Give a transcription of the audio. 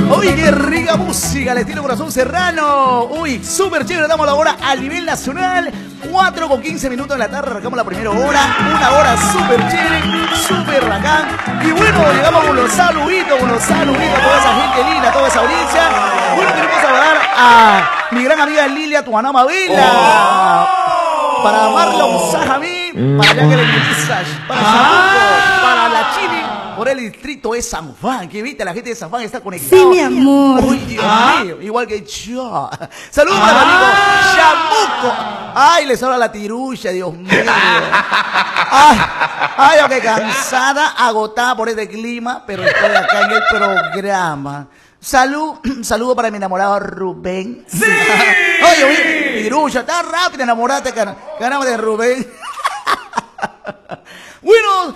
Uy, qué rica música, al estilo Corazón Serrano. Uy, súper chévere, damos la hora a nivel nacional. 4:15 de la tarde, arrancamos la primera hora. Una hora súper chévere, súper bacán. Y bueno, llegamos con los saluditos a toda esa gente linda, a toda esa audiencia. Bueno, queremos saludar a mi gran amiga Lilia Tuanama Vela. Para Marlon Sajamí, para Jagger Melissas, para Zapuco, para la Chile, por el distrito de San Juan. Que viste, la gente de San Juan está conectada. Sí, mi amor. Uy, Dios mío, igual que yo. Saludos para mi amigo Chamuco. Ay, les habla la tirulla, Dios mío. Ay, ok, cansada, agotada por este clima, pero estoy acá en el programa. Saludo para mi enamorado Rubén. ¡Sí! Oye, tirulla, tan rápido enamoraste, caramba de Rubén. Bueno,